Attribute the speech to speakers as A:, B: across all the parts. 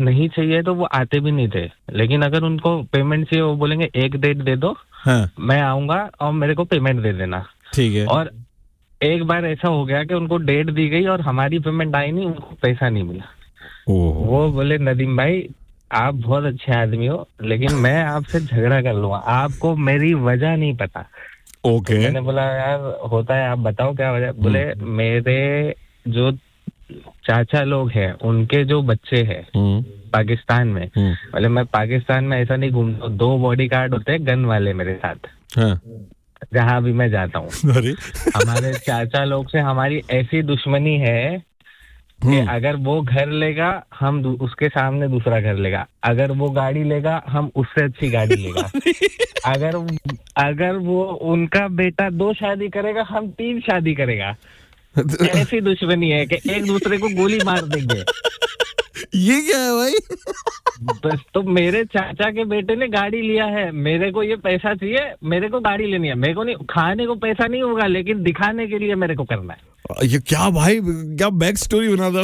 A: नहीं चाहिए तो वो आते भी नहीं थे, लेकिन अगर उनको पेमेंट चाहिए वो बोलेंगे एक डेट दे दो,
B: हाँ
A: मैं आऊंगा और मेरे को पेमेंट दे देना।
B: ठीक है।
A: और एक बार ऐसा हो गया कि उनको डेट दी गई और हमारी पेमेंट आई नहीं, उनको पैसा नहीं मिला।
B: ओहो।
A: वो बोले नदीम भाई आप बहुत अच्छे आदमी हो, लेकिन मैं आपसे झगड़ा कर लूंगा, आपको मेरी वजह नहीं पता। तो
B: ओके।
A: मैंने बोला यार होता है, आप बताओ क्या वजह। बोले मेरे जो चाचा लोग हैं उनके जो बच्चे हैं पाकिस्तान में, बोले मैं पाकिस्तान में ऐसा नहीं घूमता, 2 बॉडी गार्ड होते हैं गन वाले मेरे साथ,
B: हाँ।
A: जहां भी मैं जाता हूँ।
B: अरे
A: हमारे चाचा लोग से हमारी ऐसी दुश्मनी है कि अगर वो घर लेगा हम उसके सामने दूसरा घर लेगा, अगर वो गाड़ी लेगा हम उससे अच्छी गाड़ी लेगा, अगर अगर वो उनका बेटा 2 शादी करेगा हम 3 शादी करेगा। ऐसी दुश्मनी है कि एक दूसरे को गोली मार देंगे।
B: ये क्या है भाई?
A: बस तो मेरे चाचा के बेटे ने गाड़ी लिया है, मेरे को ये पैसा चाहिए, मेरे को गाड़ी लेनी है, मेरे को नहीं खाने को पैसा नहीं होगा, लेकिन दिखाने के लिए मेरे को करना है।
B: ये क्या भाई, क्या बैक स्टोरी बना दो।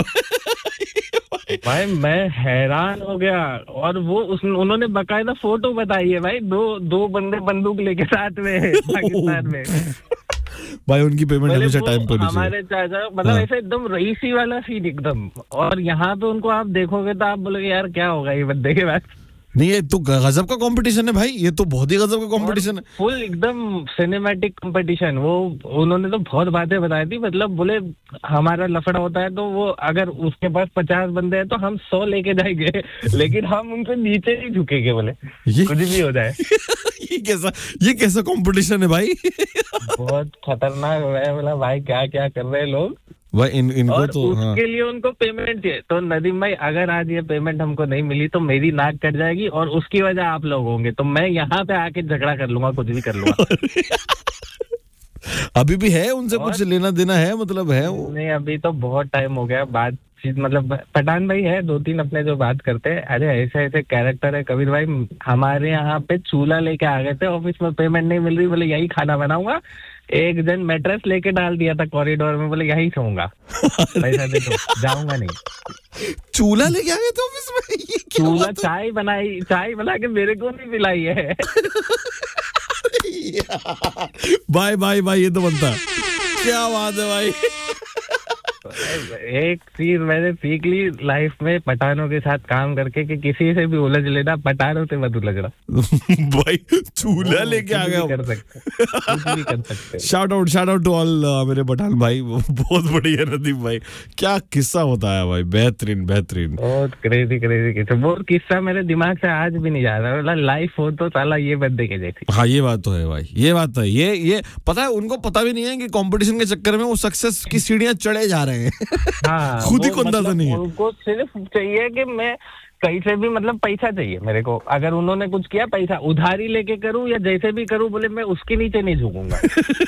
A: भाई मैं हैरान हो गया। और वो उन्होंने बकायदा फोटो बताई है भाई, दो बंदे बंदूक लेके साथ में पाकिस्तान में।
B: भाई उनकी पेमेंट हमेशा टाइम पर होनी चाहिए।
A: हमारे चाचा मतलब ऐसे एकदम रईसी वाला सीन एकदम। और यहाँ पे उनको आप देखोगे तो आप बोलोगे यार क्या होगा ये बंदे के बाद।
B: नहीं ये तो गजब का कंपटीशन है भाई, ये तो बहुत ही गजब का कंपटीशन है।
A: फुल एकदम सिनेमैटिक कंपटीशन। वो उन्होंने तो बहुत बातें बताई थी, मतलब बोले हमारा लफड़ा होता है तो वो अगर उसके पास 50 बंदे हैं तो हम 100 लेके जाएंगे, लेकिन हम उनसे नीचे नहीं झुकेंगे, बोले कुछ भी हो जाए।
B: ये कैसा कंपटीशन है भाई?
A: बहुत खतरनाक है। बोला भाई क्या क्या कर रहे हैं लोग
B: भाई इनको
A: और
B: तो
A: उसके लिए उनको पेमेंट चाहिए। तो नदीम भाई अगर आज ये पेमेंट हमको नहीं मिली तो मेरी नाक कट जाएगी और उसकी वजह आप लोग होंगे, तो मैं यहाँ पे आके झगड़ा कर लूंगा, कुछ भी कर लूंगा।
B: अभी भी है उनसे कुछ लेना देना है, मतलब है वो?
A: नहीं अभी तो बहुत टाइम हो गया बातचीत, मतलब पठान भाई है 2-3 अपने जो बात करते हैं। अरे ऐसे ऐसे कैरेक्टर है कबीर भाई, हमारे यहाँ पे चूल्हा लेके आ गए थे ऑफिस में, पेमेंट नहीं मिल रही, बोले यही खाना बनाऊंगा। एक जन मैट्रेस लेके डाल दिया था कॉरिडोर में, बोले यही सोऊंगा, पैसा दे दो, जाऊंगा नहीं।
B: चूल्हा लेके आ गए थे ऑफिस में? ये क्या
A: चूल्हा चाय बना के मेरे को नहीं पिलाई है।
B: भाई भाई भाई ये तो बनता है, क्या बात है भाई।
A: एक चीज मैंने सीख ली लाइफ में पठानों के साथ काम करके कि किसी से भी उलझ लेना, पठानों से मत उलझना।
B: भाई चूल्हा लेके आ गया,
A: कर सकते।
B: शाउट आउट टू ऑल मेरे पठान भाई, बहुत बढ़िया नदीम भाई, क्या किस्सा होता है भाई, बेहतरीन बेहतरीन।
A: बहुत क्रेजी किस्सा, वो किस्सा मेरे दिमाग से आज भी नहीं जा रहा। लाइफ हो तो साला ये बंदे के जैसी।
B: हाँ ये बात तो है भाई, ये बात तो है। ये पता है उनको पता भी नहीं है कि कंपटीशन के चक्कर में वो सक्सेस की सीढ़ियां चढ़े जा रहे हैं।
A: हाँ,
B: खुद ही को अंदाजा
A: मतलब
B: नहीं है।
A: उनको सिर्फ चाहिए कि मैं कहीं से भी, मतलब पैसा चाहिए मेरे को, अगर उन्होंने कुछ किया पैसा उधारी लेके करूं या जैसे भी करूं, बोले मैं उसके नीचे नहीं झुकूंगा।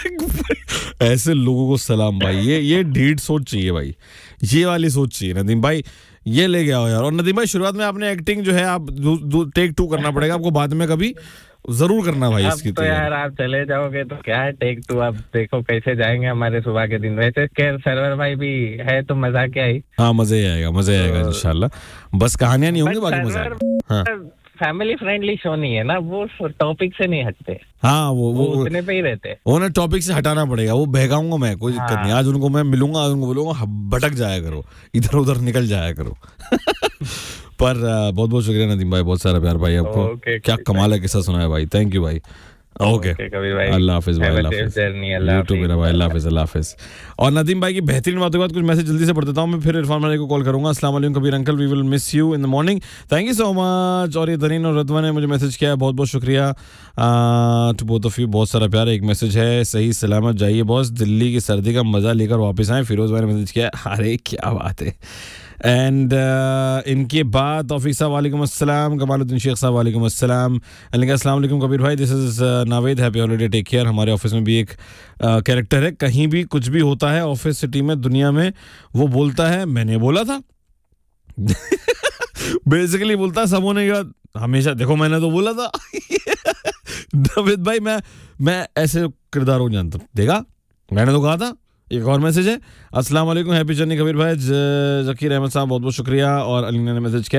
B: ऐसे लोगों को सलाम भाई, ये ढीठ सोच चाहिए भाई, ये वाली सोच चाहिए नदीम भाई, ये ले गया हो यार। और नदीम भाई शुरुआत में आपने एक्टिंग जो है आप टेक 2 करना पड़ेगा आपको, बाद में कभी जरूर करना भाई इसकी।
A: तो यार आप चले जाओगे तो क्या है, टेक 2 आप देखो कैसे जाएंगे हमारे सुबह के दिन। वैसे खैर सर्वर भाई भी है तो मजा क्या ही।
B: हाँ मजे आएगा इंशाल्लाह, बस कहानियां नहीं होंगी बाकी मजा आएगा। हाँ
A: फैमिली फ्रेंडली शो नहीं है ना, वो टॉपिक से नहीं हटते।
B: हाँ वो
A: उतने पे ही रहते।
B: वो ना टॉपिक से हटाना पड़ेगा, वो बहकाऊंगा मैं, कोई दिक्कत नहीं। आज उनको मैं मिलूंगा, आज उनको बोलूंगा भटक जाया करो, इधर उधर निकल जाया करो। पर बहुत बहुत शुक्रिया नदीम भाई, बहुत सारा प्यार भाई आपको। क्या कमाल है किस्सा सुनाया भाई, थैंक यू भाई। ओके अल्लाह हाफिज भाई, अल्लाह हाफिज, यूट्यूब मेरा भाई, अल्लाह हाफिज। और नदीम भाई की बेहतरीन बातों के बाद कुछ मैसेज जल्दी से पढ़ देता हूँ मैं, फिर इरफान भाई को कॉल करूंगा। अस्सलाम वालेकुम Kabir uncle, we will miss you in the morning, thank you so much. और ये दरीन और रतवा ने मुझे मैसेज किया है, बहुत बहुत शुक्रिया टू बोथ ऑफ यू, बहुत सारा प्यार। एक मैसेज है, सही सलामत जाइए बॉस, दिल्ली की सर्दी का मजा लेकर वापस आए, फिरोज भाई ने मैसेज किया। अरे क्या बात है। एंड इनके बाद तौफीक साहब वालेकुम अस्सलाम, कमालुद्दीन शेख साहब वालेकुम अस्सलाम, अस्सलाम वालेकुम कबीर भाई, this is Naved, happy holiday, take care. हमारे ऑफिस में भी एक कैरेक्टर है, कहीं भी कुछ भी होता है ऑफिस सिटी में दुनिया में, वो बोलता है मैंने बोला था। बेसिकली बोलता है सब होने के बाद हमेशा देखो मैंने तो बोला था। नावेद भाई मैं ऐसे किरदार हो जानता, देखा मैंने तो कहा था। एक और मैसेज है, अस्सलाम वालेकुम हैप्पी जर्नी कबीर भाई, जकीर अहमद साहब बहुत बहुत शुक्रिया। और अलीना ने मैसेज किया,